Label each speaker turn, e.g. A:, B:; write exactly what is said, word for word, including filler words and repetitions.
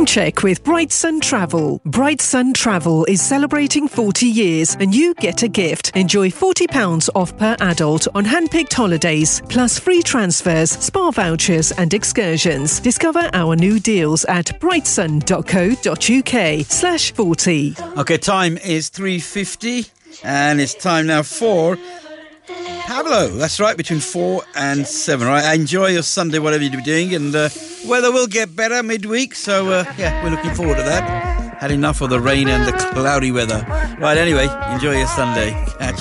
A: Time check with Bright Sun Travel. Bright Sun Travel is celebrating forty years and you get a gift. Enjoy forty pounds off per adult on hand-picked holidays, plus free transfers, spa vouchers and excursions. Discover our new deals at brightsun.co.uk slash 40.
B: Okay, time is three fifty and it's time now for Pablo. That's right, between four and seven. All right, enjoy your Sunday, whatever you're doing, and uh, weather will get better midweek, so uh, yeah, we're looking forward to that. Had enough of the rain and the cloudy weather. Right, anyway, enjoy your Sunday. Catch